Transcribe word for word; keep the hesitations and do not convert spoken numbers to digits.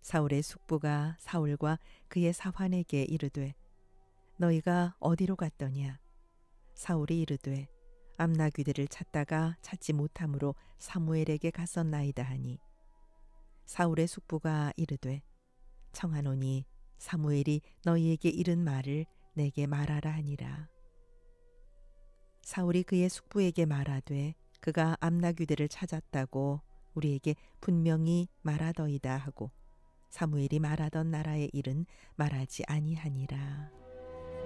사울의 숙부가 사울과 그의 사환에게 이르되 너희가 어디로 갔더냐? 사울이 이르되 암나귀들을 찾다가 찾지 못함으로 사무엘에게 갔었나이다 하니 사울의 숙부가 이르되 청하노니 사무엘이 너희에게 이른 말을 내게 말하라 하니라. 사울이 그의 숙부에게 말하되 그가 암나귀들을 찾았다고 우리에게 분명히 말하더이다 하고 사무엘이 말하던 나라의 일은 말하지 아니하니라.